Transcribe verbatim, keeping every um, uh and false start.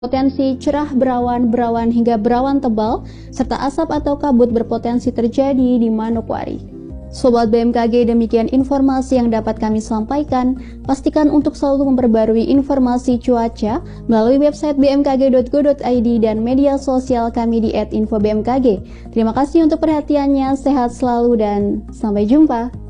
Potensi cerah berawan-berawan hingga berawan tebal, serta asap atau kabut berpotensi terjadi di Manokwari. Sobat B M K G, demikian informasi yang dapat kami sampaikan. Pastikan untuk selalu memperbarui informasi cuaca melalui website b m k g dot go dot i d dan media sosial kami di et info b m k g. Terima kasih untuk perhatiannya, sehat selalu dan sampai jumpa.